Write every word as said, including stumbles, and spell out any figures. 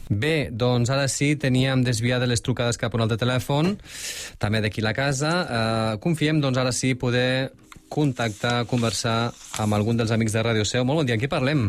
Bé, doncs ara sí, teníem desviades les trucades cap a un altre telèfon, també d'aquí la casa. Eh, confiem, doncs ara sí, poder contactar, conversar amb algun dels amics de Ràdio Seu. Molt bon dia, amb qui parlem?